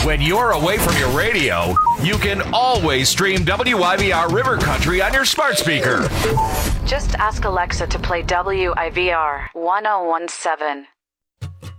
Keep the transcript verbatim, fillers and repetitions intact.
When you're away from your radio, you can always stream W I V R River Country on your smart speaker. Just ask Alexa to play W I V R ten seventeen.